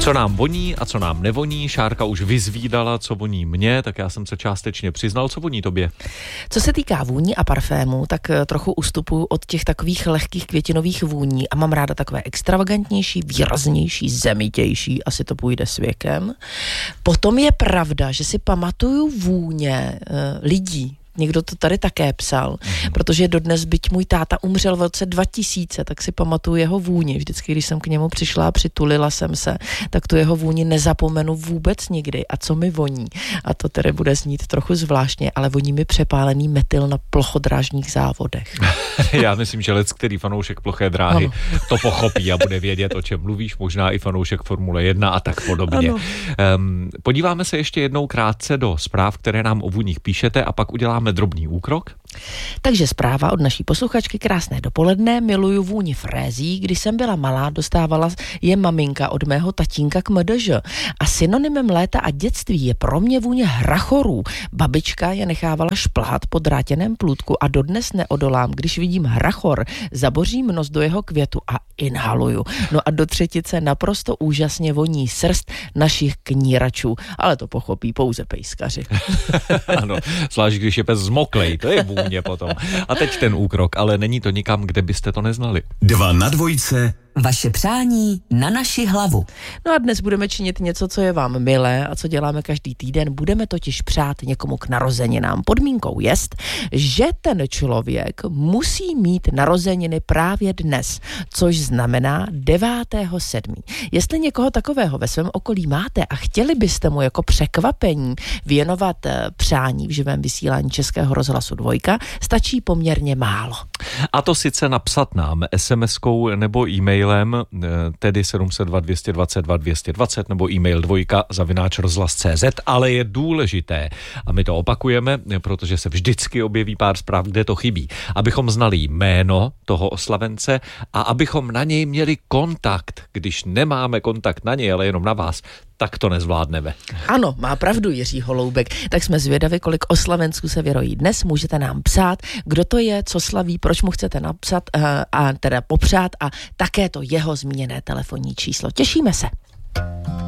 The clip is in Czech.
Co nám voní a co nám nevoní. Šárka už vyzvídala, co voní mně, tak já jsem se částečně přiznal, co voní tobě. Co se týká vůní a parfému, tak trochu ustupuju od těch takových lehkých květinových vůní a mám ráda takové extravagantnější, výraznější, zemitější, asi to půjde s věkem. Potom je pravda, že si pamatuju vůně lidí. Někdo to tady také psal, protože dodnes, byť můj táta umřel v roce 2000, tak si pamatuju jeho vůni. Vždycky, když jsem k němu přišla a přitulila jsem se, tak tu jeho vůni nezapomenu vůbec nikdy. A co mi voní? A to tedy bude znít trochu zvláštně, ale voní mi přepálený metyl na plochodrážních závodech. Já myslím, že leckterý fanoušek ploché dráhy to pochopí a bude vědět, o čem mluvíš, možná i fanoušek Formule 1 a tak podobně. Podíváme se ještě jednou krátce do zpráv, které nám o vůních píšete a pak uděláme drobný úkrok. Takže zpráva od naší posluchačky. Krásné dopoledne, miluju vůni frézí. Když jsem byla malá, dostávala je maminka od mého tatínka k MDŽ. A synonymem léta a dětství je pro mě vůně hrachorů. Babička je nechávala šplhat po drátěném plůtku a dodnes neodolám, když vidím hrachor, zabořím nos do jeho květu a inhaluju. No a do třetice naprosto úžasně voní srst našich kníračů, ale to pochopí pouze pejskaři. Ano, zvlášť když je pes zmoklej, to je vůně potom. A teď ten úkrok, ale není to nikam, kde byste to neznali. 2 na 2. Vaše přání na naši hlavu. No a dnes budeme činit něco, co je vám milé a co děláme každý týden. Budeme totiž přát někomu k narozeninám. Podmínkou jest, že ten člověk musí mít narozeniny právě dnes, což znamená 9.7. Jestli někoho takového ve svém okolí máte a chtěli byste mu jako překvapení věnovat přání v živém vysílání Českého rozhlasu 2, stačí poměrně málo. A to sice napsat nám SMS-kou nebo e-mailem, tedy 702 222 220 nebo e-mail 2@rozhlas.cz, ale je důležité, a my to opakujeme, protože se vždycky objeví pár zpráv, kde to chybí, abychom znali jméno toho oslavence a abychom na něj měli kontakt. Když nemáme kontakt na něj, ale jenom na vás, tak to nezvládneme. Ano, má pravdu Jiří Holoubek. Tak jsme zvědaví, kolik oslavenců se vyrojí dnes. Můžete nám psát, kdo to je, co slaví, proč mu chcete napsat a teda popřát a také to jeho zmíněné telefonní číslo. Těšíme se.